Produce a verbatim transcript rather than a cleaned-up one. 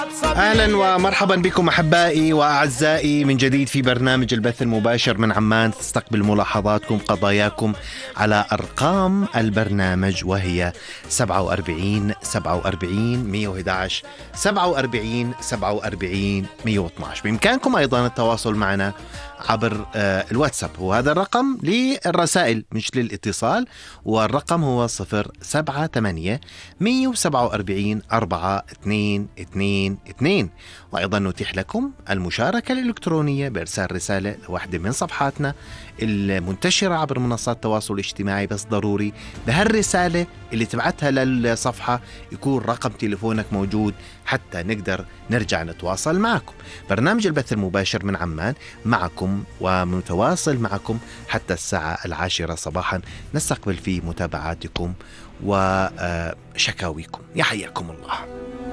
أهلا ومرحبا بكم أحبائي وأعزائي من جديد في برنامج البث المباشر من عمان. تستقبل ملاحظاتكم قضاياكم على أرقام البرنامج، وهي سبعة وأربعين سبعة وأربعين مية وأحد عشر سبعة وأربعين سبعة وأربعين مية واثني عشر. بإمكانكم أيضا التواصل معنا عبر الواتساب، هو هذا الرقم للرسائل مش للاتصال، والرقم هو صفر سبعة ثمانية مية وسبعة وأربعين أربعة اثنين اثنين اثنين. وأيضا نتيح لكم المشاركة الإلكترونية بإرسال رسالة لواحدة من صفحاتنا المنتشرة عبر منصات التواصل الاجتماعي، بس ضروري بهالرسالة اللي تبعتها للصفحة يكون رقم تليفونك موجود حتى نقدر نرجع نتواصل معكم. برنامج البث المباشر من عمان معكم ومتواصل معكم حتى الساعة العاشرة صباحا، نستقبل فيه متابعاتكم وشكاويكم. يحييكم الله.